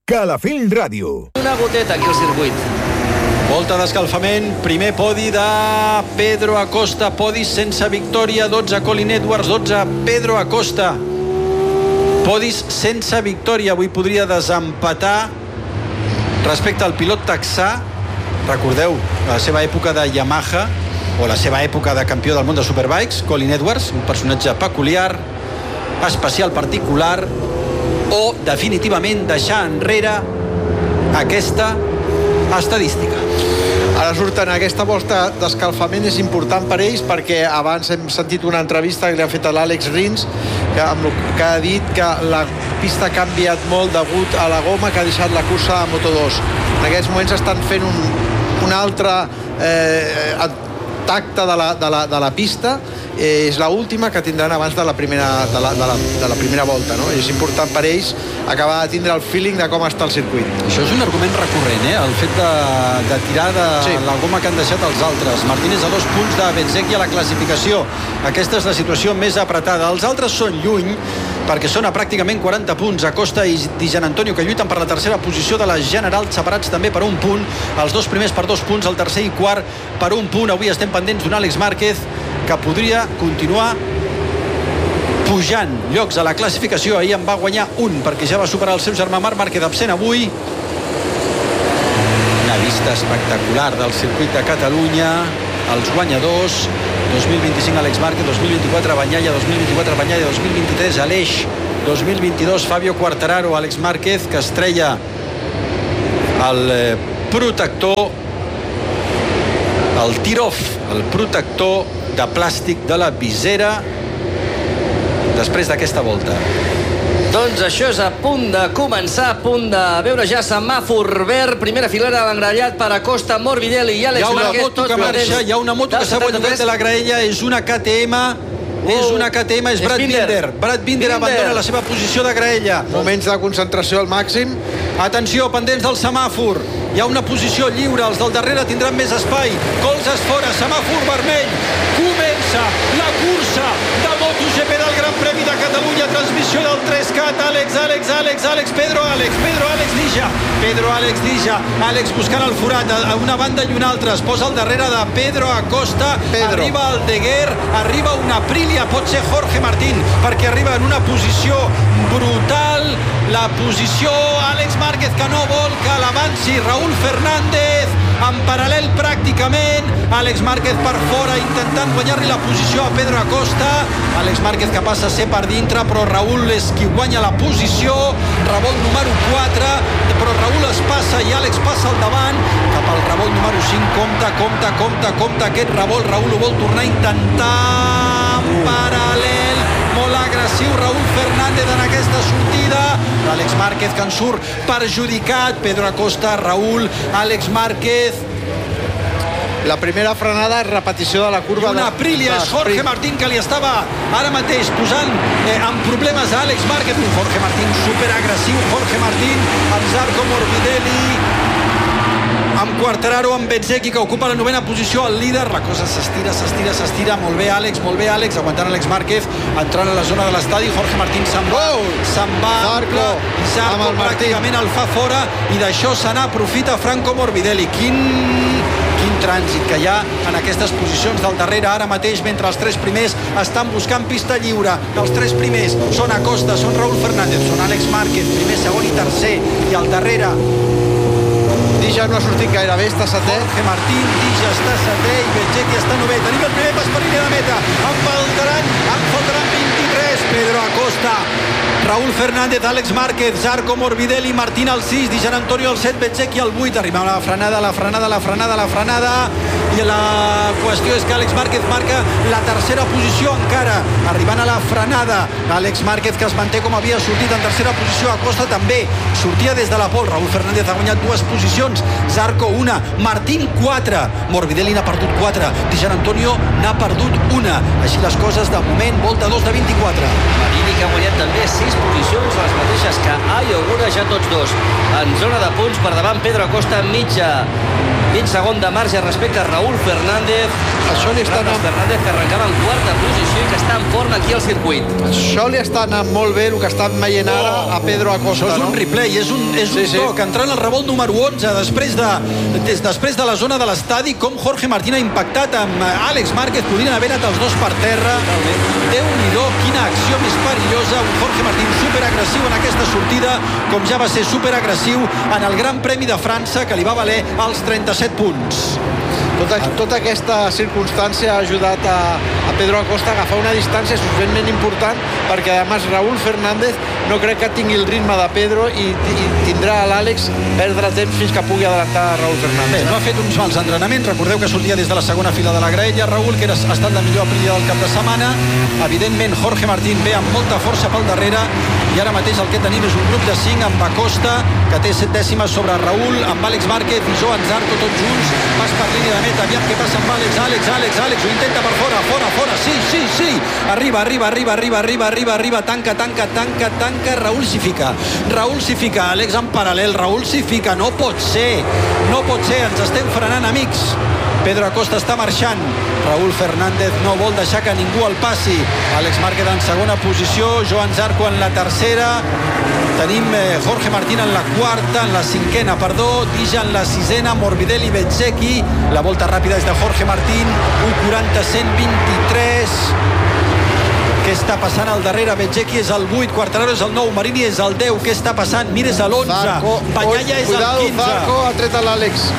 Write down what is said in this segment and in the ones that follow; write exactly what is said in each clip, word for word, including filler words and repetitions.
Calafell Ràdio. Una goteta aquí al circuit. Volta d'escalfament, primer podi de Pedro Acosta, podis sense victòria, dotze Colin Edwards, dotze Pedro Acosta. Podis sense victòria, avui podria desempatar respecte al pilot texà. Recordeu la seva època de Yamaha, o la seva època de campió del món de Superbikes, Colin Edwards, un personatge peculiar, especial, particular, o definitivament deixar enrere aquesta estadística. Ara surten aquesta volta d'escalfament, és important per ells perquè abans hem sentit una entrevista que li han fet a l'Àlex Rins que, amb el, que ha dit que la pista ha canviat molt degut a la goma que ha deixat la cursa a Moto dos. En aquests moments estan fent un, un altre eh, tacte de la, de la, de la pista. Eh, és l'última que tindran abans de la primera, de la, de la, de la primera volta, no? És important per ells acabar de tindre el feeling de com està el circuit. Això és un argument recurrent, eh? El fet de, de tirar de sí. la goma que han deixat els altres. Martínez a dos punts de Bezzecchi a la classificació. Aquesta és la situació més apretada. Els altres són lluny, perquè són a pràcticament quaranta punts. Acosta i Di Gianantonio, que lluiten per la tercera posició de la general, separats també per un punt. Els dos primers per dos punts, el tercer i quart per un punt. Avui estem pendents d'un Àlex Márquez que podria continuar pujant llocs a la classificació. Ahir en va guanyar un perquè ja va superar el seu germà Marc Márquez, absent avui. Una vista espectacular del circuit de Catalunya. Els guanyadors: dos mil vint-i-cinc Àlex Márquez, dos mil vint-i-quatre Bagnaia, dos mil vint-i-quatre Bagnaia, dos mil vint-i-tres Aleix, dos mil vint-i-dos Fabio Quartararo. Àlex Márquez, que estrella el eh, protector, el tir-off, el protector de plàstic de la visera després d'aquesta volta. Doncs això és a punt de començar, a punt de veure ja semàfor verd, primera filera l'engrellat per Acosta, Morbidelli i Àlex Márquez. Hi ha una moto que marxa, hi ha una moto que s'ha guanyat de la graella, és una K T M, és una K T M, és Brad Binder. Brad Binder abandona la seva posició de graella. Moments de concentració al màxim. Atenció, pendents del semàfor. Hi ha una posició lliure, els del darrere tindran més espai. Colzes fora, semàfor vermell. Comença la cursa de MotoGP del Gran Premi de Catalunya, transmissió del tres cat. Àlex, Àlex, Àlex, Àlex, Pedro Àlex, Pedro Àlex Dija, Pedro Àlex Dija, Àlex buscant el forat a una banda i una altra, es posa al darrere de Pedro Acosta, Pedro. Arriba el Deguer, arriba una Aprilia, pot ser Jorge Martín, perquè arriba en una posició brutal, la posició Àlex Márquez, que no vol que l'avanci Raúl Fernández, en paral·lel pràcticament, Àlex Márquez per fora intentant guanyar-li la posició a Pedro Acosta. Àlex Márquez que passa a ser per dintre, però Raúl és qui guanya la posició, revolt número quatre, però Raúl es passa i Àlex passa al davant cap al revolt número cinc. Compte, compte, compte, compte aquest revolt. Raúl ho vol tornar a intentar en paral·lel, molt agressiu Raúl Fernández en aquesta sortida. Àlex Márquez que en surt perjudicat. Pedro Acosta, Raúl, Àlex Márquez. La primera frenada és repetició de la curva. I una Aprilia, és Jorge Martín, que li estava ara mateix posant eh, amb problemes a Àlex Márquez. Un Jorge Martín superagressiu, Jorge Martín amb Zarco Morbidelli, amb Quartararo, amb Bezzecchi, que ocupa la novena posició, el líder. La cosa s'estira, s'estira, s'estira. Molt bé Àlex, molt bé Àlex, aguantant Àlex Márquez, entrant a la zona de l'estadi. Jorge Martín se'n va, oh! se'n va Zarco, i Zarco pràcticament el fa fora, i d'això se n'aprofita Franco Morbidelli. Quin, quin trànsit que hi ha en aquestes posicions del darrere ara mateix, mentre els tres primers estan buscant pista lliure. Els tres primers són Acosta, són Raúl Fernández, són Àlex Márquez, primer, segon i tercer, i al darrere Dija no ha sortit gaire bé, està setè. Jorge Martín, Dija està setè i Bezzecchi està novè. Tenim el primer pas per línia de meta. En faltaran, en faltaran vint-i-tres. Pedro Acosta, Raúl Fernández, Àlex Márquez, Zarco Morbidelli, Martín al sis, Di Gianantonio al set, Bezzecchi al vuit. Arriba la frenada, la frenada, la frenada, la frenada. I la qüestió és que Àlex Márquez marca la tercera posició encara, arribant a la frenada. Àlex Márquez, que es manté com havia sortit en tercera posició. Acosta també sortia des de la pol. Raúl Fernández ha guanyat dues posicions, Zarco una, Martín quatre, Morbidelli n'ha perdut quatre, Di Gianantonio n'ha perdut una. Així les coses de moment, volta dos de vint-i-quatre. Marini, que ha guanyat també sis posicions, les mateixes que Ayogura, ja tots dos en zona de punts. Per davant Pedro Acosta, mitja mig segon de marge respecte a Raúl Fernández. Això li està Carlos Fernández, que arrencava en quarta posició i que està en forma aquí al circuit. Això li està anant molt bé, el que estan veient ara a Pedro Acosta. Això és un no? replay, és un, és un Sí, sí. toc, entrant al revolt número onze, després de, des, després de la zona de l'estadi, com Jorge Martín ha impactat amb Àlex Márquez, podrien haver anat els dos per terra. Déu-n'hi-do, quina acció més perillosa, un Jorge Martín superagressiu en aquesta sortida, com ja va ser superagressiu en el Gran Premi de França, que li va valer els trenta-set punts. Tota, tota aquesta circumstància ha ajudat a, a Pedro Acosta a agafar una distància suficientment important, perquè a més Raúl Fernández no crec que tingui el ritme de Pedro i, i tindrà a l'Àlex perdre temps fins que pugui adelantar a Raúl Fernández. Bé, no ha fet uns mals entrenaments, recordeu que sortia des de la segona fila de la graella Raúl, que era, ha estat la millor Aprilia del cap de setmana. Evidentment Jorge Martín ve amb molta força pel darrere i ara mateix el que tenim és un grup de cinc amb Acosta, que té set dècimes sobre Raúl, amb Àlex Márquez i Joan Zarco tots junts, pas per línia de meta, aviam què passa amb Àlex, Àlex, Àlex, Àlex, ho intenta per fora, fora, fora, sí, sí, sí, arriba, arriba, arriba, arriba, arriba, arriba, arriba, tanca, tanca, tanca, tanca, Raúl s'hi fica, Raúl s'hi fica, Àlex en paral·lel, Raúl s'hi fica, no pot ser, no pot ser, ens estem frenant, amics. Pedro Acosta està marxant, Raúl Fernández no vol deixar que ningú el passi, Àlex Márquez en segona posició, Joan Zarco en la tercera, tenim eh, Jorge Martín en la quarta, en la cinquena, perdó, Dija en la sisena, Morbidelli, Bezzecchi, la volta ràpida és de Jorge Martín, u quaranta cent vint-i-tres. Què està passant al darrere? Bezzecchi és el vuit, Quartararo és el nou, Marini és el deu, què està passant? Mira, és l'onze, Bagnaia és el quinze. Zarco ha tret a l'Àlex.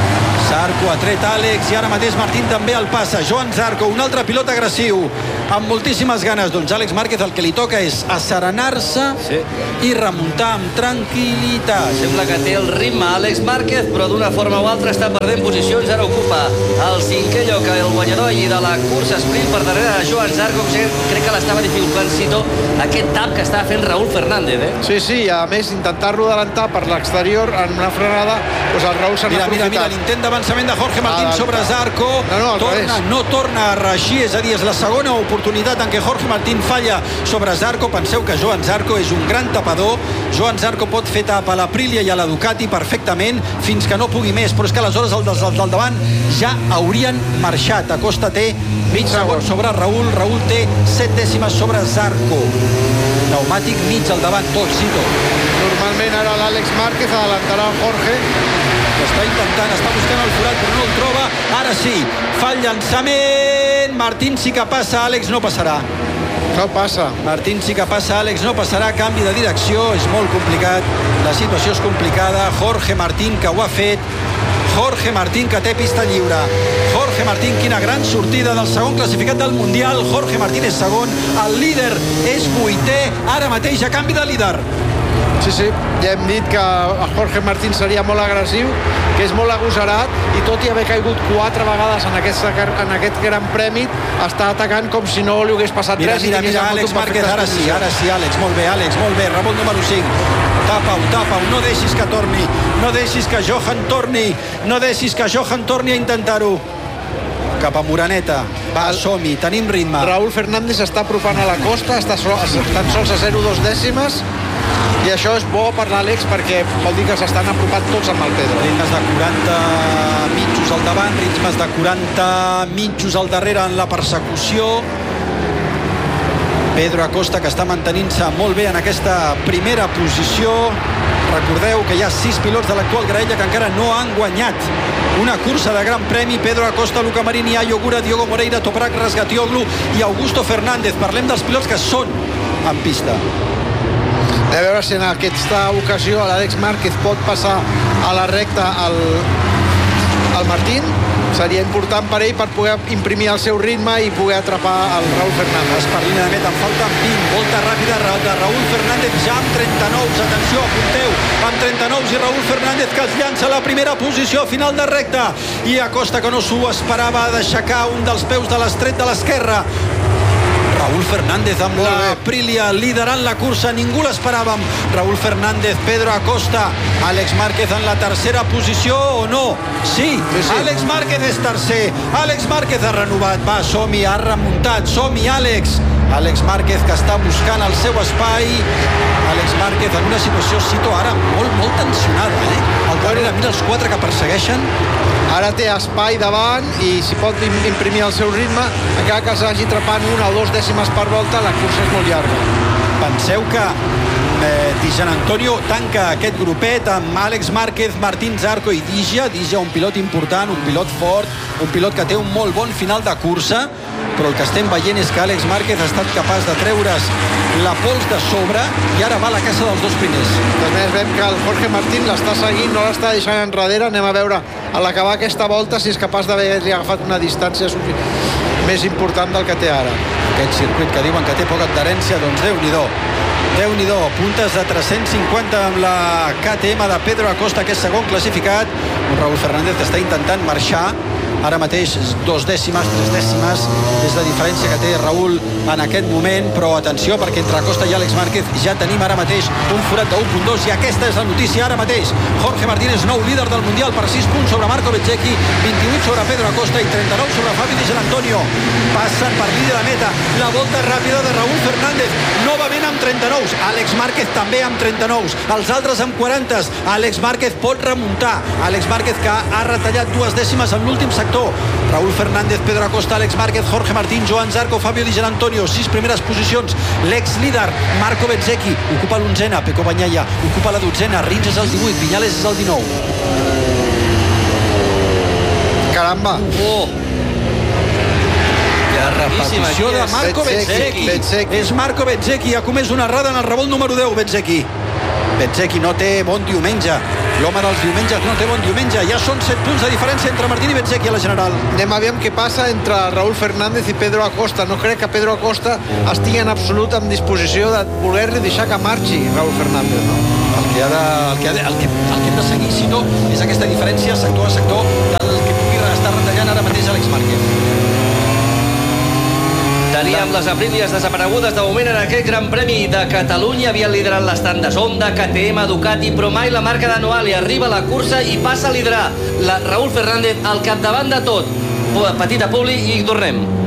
Zarco ha tret Àlex i ara mateix Martín també el passa. Joan Zarco, un altre pilot agressiu, amb moltíssimes ganes. Doncs Àlex Márquez el que li toca és asserenar-se Sí. i remuntar amb tranquil·litat. Sembla que té el ritme Àlex Márquez, però d'una forma o altra està perdent posicions. Ara ocupa el cinquè lloc el guanyador i de la cursa sprint per darrere de Joan Zarco. Crec que l'estava dificultant Cito aquest tap que estava fent Raúl Fernández, eh? Sí, sí, a més intentar-lo adelantar per l'exterior en una frenada, doncs el Raúl se n'ha Mira, mira, mira, aprofitat. l'intent d'avançament de Jorge Martín Adelantar. sobre Zarco. No, no, al torna, revés. no torna a reeixir, és a dir, és la segona oportunitat en què Jorge Martín falla sobre Zarco. Penseu que Joan Zarco és un gran tapador. Joan Zarco pot fer tap a l'Aprilia i a la Ducati perfectament fins que no pugui més, però és que aleshores els del, del davant ja haurien marxat. Acosta té mig segon sobre Raúl, Raúl té set dècimes sobre Zarco. Pneumàtic mig al davant, tot, sí, tot. Normalment ara l'Àlex Márquez adelantarà el Jorge. Està intentant, està buscant el forat però no el troba, ara sí, fa el llançament, Martín sí que passa, Àlex no passarà. No passa. Martín sí que passa, Àlex no passarà, canvi de direcció, és molt complicat, la situació és complicada, Jorge Martín que ho ha fet, Jorge Martín que té pista lliure, Jorge Martín, quina gran sortida del segon classificat del Mundial, Jorge Martín és segon, el líder és vuitè, ara mateix a canvi de líder. Sí, sí, ja hem dit que el Jorge Martín seria molt agressiu, que és molt agosarat i tot i haver caigut quatre vegades en aquest, en aquest gran premi està atacant com si no li hagués passat Mira, res. mira, i mira, Àlex Márquez, ara sí, ara sí, Àlex, molt bé, Àlex, molt bé, revolt número cinc, tapa-ho, tapa-ho, no deixis que torni, no deixis que Johan torni, no deixis que Johan torni a intentar-ho. Cap a Moraneta, va, som-hi, tenim ritme. Raúl Fernández està apropant a la costa, està sol, tan sols a zero coma dos dècimes, i això és bo per l'Àlex perquè vol dir que s'estan apropant tots amb el Pedro. Ritmes de quaranta mitjos al davant, ritmes de quaranta mitjos al darrere en la persecució. Pedro Acosta que està mantenint-se molt bé en aquesta primera posició. Recordeu que hi ha sis pilots de l'actual graella que encara no han guanyat una cursa de Gran Premi. Pedro Acosta, Luca Marini, Ayo Gura, Diogo Moreira, Toprak Razgatioglu i Augusto Fernández. Parlem dels pilots que són en pista. A veure si en aquesta ocasió l'Àlex Márquez pot passar a la recta al, al Martín. Seria important per ell per poder imprimir el seu ritme i poder atrapar el Raúl Fernández. Per línia de meta, en falten vint. Volta ràpida de Raúl Fernández ja amb trenta-nou. Atenció, apunteu. Amb trenta-nou i Raúl Fernández que es llança a la primera posició a final de recta. I Acosta que no s'ho esperava d'aixecar un dels peus de l'estret de l'esquerra. Raúl Fernández amb l'Aprilia liderant la cursa, ningú l'esperàvem. Raúl Fernández, Pedro Acosta, Àlex Márquez en la tercera posició o no? Sí, sí, sí. Àlex Márquez és tercer, Àlex Márquez ha renovat, va, som-hi, ha remuntat, som-hi Àlex, Àlex Márquez, que està buscant el seu espai. Àlex Márquez en una situació, Sito, ara molt, molt tensionada, eh? Al darrere, mira els quatre que persegueixen. Ara té espai davant i si pot imprimir el seu ritme, encara que s'hagi atrapant una o dos dècimes per volta, la cursa és molt llarga. Penseu que eh, Di Giannantonio tanca aquest grupet amb Àlex Márquez, Martín Zarco i Digia. Digia, un pilot important, un pilot fort, un pilot que té un molt bon final de cursa, però el que estem veient és que Àlex Márquez ha estat capaç de treure's la pols de sobre i ara va a la caça dels dos primers. També veiem que el Jorge Martín l'està seguint, no l'està deixant enrere. Anem a veure a l'acabar aquesta volta si és capaç d'haver-li agafat una distància més important del que té ara. Aquest circuit que diuen que té poca adherència, doncs Déu-n'hi-do. Déu-n'hi-do, puntes de tres-cents cinquanta amb la K T M de Pedro Acosta, que és segon classificat. Un Raúl Fernández que està intentant marxar. Ara mateix dos dècimes, tres dècimes és la diferència que té Raúl en aquest moment, però atenció perquè entre Acosta i Àlex Márquez ja tenim ara mateix un forat de u punt dos i aquesta és la notícia ara mateix. Jorge Martínez, nou líder del Mundial per sis punts sobre Marco Bezzecchi, vint-i-vuit sobre Pedro Acosta i trenta-nou sobre Fabio Di Giannantonio. Passen per líder de meta. La volta ràpida de Raúl Fernández, novament amb trenta-nou. Àlex Márquez també amb trenta-nou. Els altres amb quaranta. Àlex Márquez pot remuntar. Àlex Márquez que ha retallat dues dècimes en l'últim sector. Raúl Fernández, Pedro Acosta, Àlex Márquez, Jorge Martín, Joan Zarco, Fabio Di Giannantonio, sis primeres posicions. L'ex-líder Marco Bezzecchi ocupa l'onzena, Pecco Bagnaia ocupa la dotzena, Rins és el divuit, Viñales és el dinou. Caramba! Oh! Que repetició de Marco Bezzecchi. Bezzecchi. És Marco Bezzecchi, ha comès una errada en el revolt número deu, Bezzecchi. Bezzecchi no té bon diumenge. L'home dels diumenges no té bon diumenge. Ja són set punts de diferència entre Martín i Bezzecchi a la general. Anem a veure què passa entre Raúl Fernández i Pedro Acosta. No crec que Pedro Acosta estigui en absolut en disposició de voler-li deixar que marxi Raúl Fernández, no? El que, ha de, el, que ha de, el, que, el que hem de seguir, Sito, és aquesta diferència sector a sector del que pugui estar retallant ara mateix Àlex Márquez. Teníem les Aprilis desaparegudes de moment en aquest Gran Premi de Catalunya. Havien liderat les tandes Honda, K T M, Ducati, però mai la marca de Noali. Arriba a la cursa i passa a liderar la Raúl Fernández al capdavant de tot. Petita publi i tornem.